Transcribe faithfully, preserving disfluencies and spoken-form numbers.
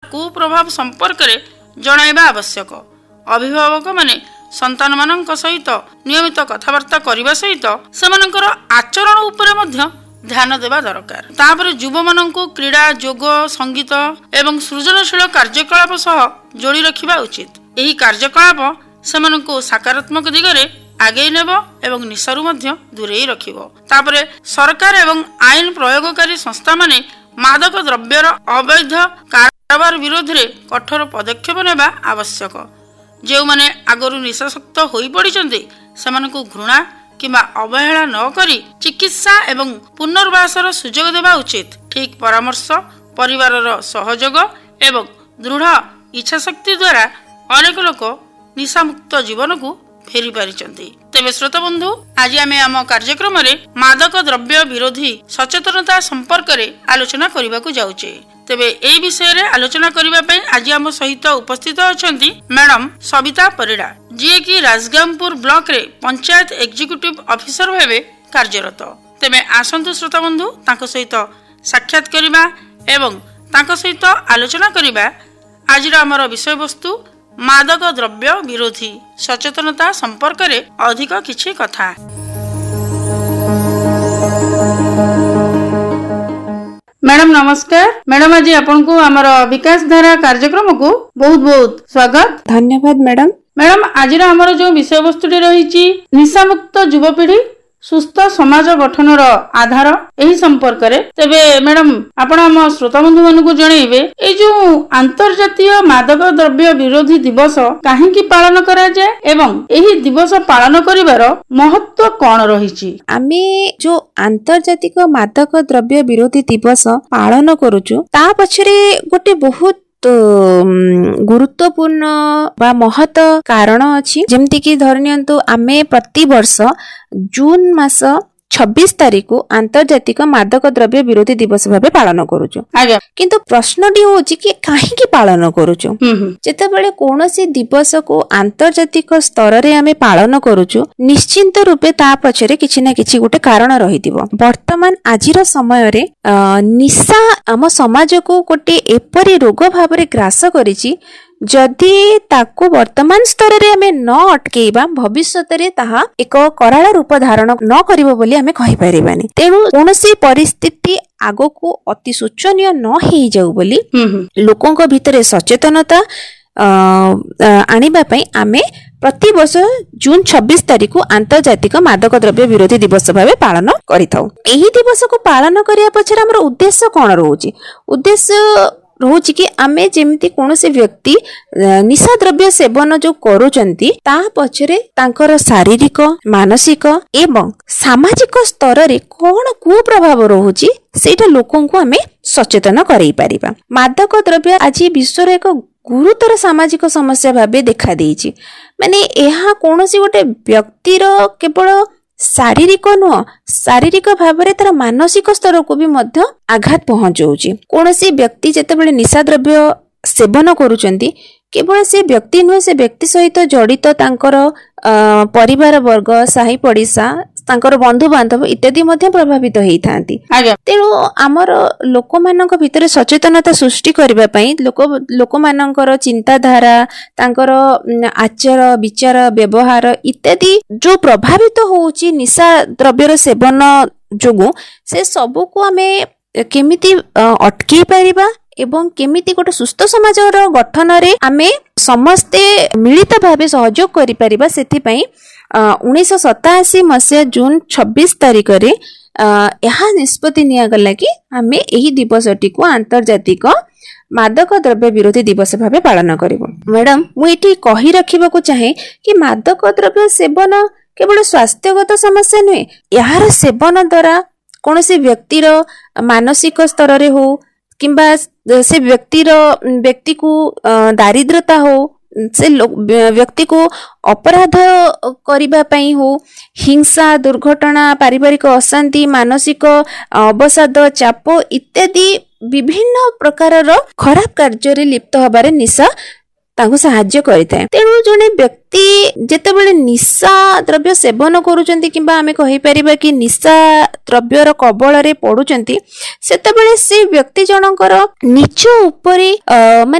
कुप्रभाव संपर्क रे जणाइबा आवश्यक। अभिभावक माने संतान मानक सहित नियमित कथबार्ता करने सहित सेमानकर आचरण उपरे मध्य ध्यान देवा दरकार। तापर युव मानक क्रीड़ा जोग संगीत एवं सृजनशील कार्यकलाप सह जोड़ी रखिबा उचित। एही कार्यकलाप सेमानकु सकारात्मक दिगरे आगे नेब एवं निशारू मध्य दूरेई रखिबो। तापरे सरकार एवं आईन प्रयोगकारी संस्था माने मादक द्रव्यर अवैध कारोबार विरोध रे कठोर पदक्षेप नेबा आवश्यक। जो माने आगरु निशासक्त होई पड़िचंती सेमानकु घृणा किंबा अवहेला न करी चिकित्सा एवं पुनर्वासर सुजोग देवा उचित। ठीक परामर्श परिवारर सहयोग एवं दृढ़ इच्छा शक्ति द्वारा अनेक लोक निशामुक्त जीवन को फेरी पारिचंती। तेबे श्रोता बंधु, आज आमे आम कार्यक्रम रे मादक द्रव्य विरोधी सचेतनता संपर्क रे आलोचना करबा को जाउचे। तेबे एई विषय रे आलोचना करबा पई आज आम सहित उपस्थित अछंती मैडम सविता परिड़ा, जे कि राजगामपुर ब्लॉक रे पंचायत एग्जीक्यूटिव ऑफिसर भाबे कार्यरत। तेबे आसंतु श्रोता बंधु, तांको सहित साक्षात करबा एवं तांको सहित आलोचना करबा आज आमर विषय वस्तु मादक द्रव्य विरोधी सचेतनता संपर्क रे अधिक किछि कथा। मैडम नमस्कार। मैडम आज आपन को हमर विकास धारा कार्यक्रम को बहुत बहुत स्वागत। धन्यवाद मैडम। मैडम आज हमर जो विषय वस्तु रही निशा मुक्त युवपीढ़ी सुस्थ समाज गठनर आधार एही संपर्क रे। तेबे मैडम आपण हम श्रोता बंधु मान को जणैबे ए जो अंतर्जातीय मादक द्रव्य विरोधी दिवस काहेकि पालन करा जाय एवं एही दिवस पालन करिवार महत्व कोन रहिछि? आमे जो अंतर्जातिक मादक द्रव्य विरोधी दिवस पालन करूछु ता पछरे गोटे बहुत तो गुरुत्वपूर्ण बा महत कारण अछि। जेमति कि धरनियंतु आमे प्रति वर्ष जून मास छब्बीस तारीख को अंतर्जातिक मादक द्रव्य विरोधी दिवस भाबे पालन करूछु। किंतु प्रश्नटी होछि कि काहेकि पालन करूछु? जेतेबेले कोनोसी दिवस को अंतर्जातिक स्तर रे आमे पालन करूछु निश्चिंत रूपे ता पछरे किछि ना किछि गोटे कारण रहिदिबो। वर्तमान आजिर समय रे निशा आम समाज को गोटे एपरि रोग भाबरे ग्रास करिछि जदि ताकू वर्तमान स्तर रे हमें न अटकेइबा भविष्यत रे ताहा एक कराल रूप धारण न करिवो बोली हमें कहि परिबानी। तेणु कोनोसी परिस्थिति आगो को अति शोचनीय न हेइ जाऊ बोली लोकंक भितरे सचेतनता आनिबा पई आमे प्रति वर्ष जून छब्बीस तारीख को अंतर्जातिक मादक द्रव्य विरोधी दिवस भावे पालन करिथाउ। एही दिवस को पालन करिया पछरे हमर उद्देश्य कोन रहउची? उद्देश्य रोची कि आमे जेमती कोनोसी व्यक्ति निशा द्रव्य सेवन जो करूचंती ता पछरे तांकर शारीरिक मानसिक एवं सामाजिक स्तर रे कोन कुप्रभाव रहउची सेटा लोकन को आमे सचेतन करई परिबा। मादक द्रव्य आज विश्व रे एक गुरुतर सामाजिक समस्या भाबे देखा देइची। माने एहा कोनोसी गोटे व्यक्तिर केवल शारीरिक नुह शारीरिक भाव में तार मानसिक स्तर को भी मध्य आघात पहुंचाऊची। कोनोसी व्यक्ति जेतेबेले निशा द्रव्य सेवन करूचंती केवल से व्यक्ति नुह से व्यक्ति सहित जड़ित तांकर परिवार वर्ग साही पड़िशा तांकर बंधु बांधव इत्यादि मध्य प्रभावित होई थांती। तेणु आमर लोक मानक भितरे सचेतनता सृष्टि करबा पई लोक लोक मानकर चिंताधारा तांकर आचार विचार व्यवहार इत्यादि जो प्रभावित होउची निशा द्रव्यर सेवन जोगु से सबु को हमें केमिति अटकी परिबा एवं केमिति गोटे सुस्थ समाज गठन रे आमे समस्ते मिलित भावे सहयोग करि परिबा। सेथि पई उन्नीस सतासी मसीहा जून छब्बीस तारीख रे यह निष्पत्ति निया गला कि आमे एही दिवसटी को अंतर्जातिक मादक द्रव्य विरोधी दिवस भावे पालन करिबो। मैडम मु एठी कहि रखिबा को चाहे कि मादक द्रव्य सेवन केवल स्वास्थ्यगत समस्या नुहे, यार सेवन द्वारा कोनोसी व्यक्तिर मानसिक स्तर रे हो किंबा से व्यक्तिर व्यक्ति को दारिद्रता हो से व्यक्ति को अपराध करिबा पई हो हिंसा दुर्घटना पारिवारिक अशांति मानसिक अवसाद चाप इत्यादि विभिन्न प्रकारर खराब कार्य रे लिप्त होबारे निशा ताकू सहाय्य करिଥାଏ। तेणु जने व्यक्ति जेतेबेले निशा द्रव्य सेवन करूचंती किंबा आमे कहि परिबा कि निशा द्रव्यर कबल रे पडुचंती सेतेबेले से व्यक्ति जनकर निच उपरे